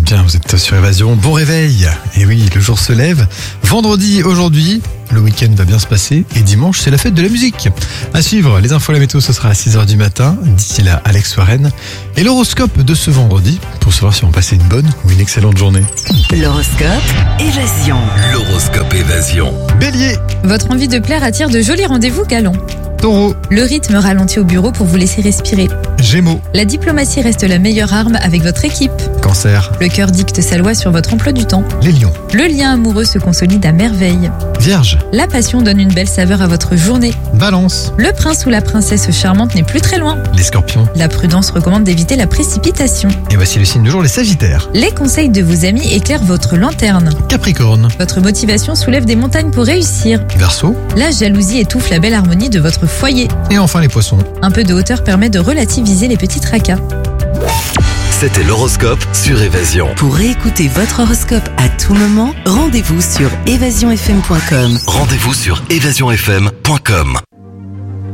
Bien, vous êtes sur Évasion. Bon réveil. Et oui, le jour se lève. Vendredi aujourd'hui, le week-end va bien se passer. Et dimanche, c'est la fête de la musique. À suivre, les infos à la météo, ce sera à 6h du matin. D'ici là, Alex Warren. Et l'horoscope de ce vendredi, pour savoir si on passait une bonne ou une excellente journée. L'horoscope Évasion. L'horoscope Évasion. Bélier, Votre envie de plaire attire de jolis rendez-vous galants. Taureau, Le rythme ralentit au bureau pour vous laisser respirer. Gémeaux, La diplomatie reste la meilleure arme avec votre équipe. Cancer, Le cœur dicte sa loi sur votre emploi du temps. les lions, Le lien amoureux se consolide à merveille. Vierge, La passion donne une belle saveur à votre journée. Balance, Le prince ou la princesse charmante n'est plus très loin. les scorpions. La prudence recommande d'éviter la précipitation. Et voici le signe du jour, les sagittaires. Les conseils de vos amis éclairent votre lanterne. Capricorne, Votre motivation soulève des montagnes pour réussir. Verseau. La jalousie étouffe la belle harmonie de votre foyer. Et enfin les poissons. Un peu de hauteur permet de relativiser les petits tracas. C'était l'horoscope sur Évasion. Pour réécouter votre horoscope à tout moment, rendez-vous sur évasionfm.com. Rendez-vous sur évasionfm.com.